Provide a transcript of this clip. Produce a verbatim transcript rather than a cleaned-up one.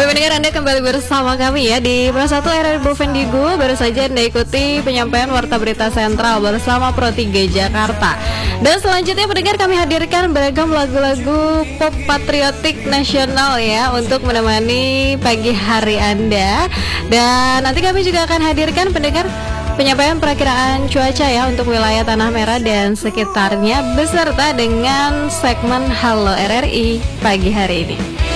pendengar, Anda kembali bersama kami ya di Pro satu R R Bovendigo. Baru saja Anda ikuti penyampaian Warta Berita Sentral bersama Pro tiga Jakarta. Dan selanjutnya pendengar, kami hadirkan beragam lagu-lagu pop patriotik nasional ya untuk menemani pagi hari Anda. Dan nanti kami juga akan hadirkan pendengar penyampaian perakiraan cuaca ya untuk wilayah Tanah Merah dan sekitarnya beserta dengan segmen Halo R R I pagi hari ini.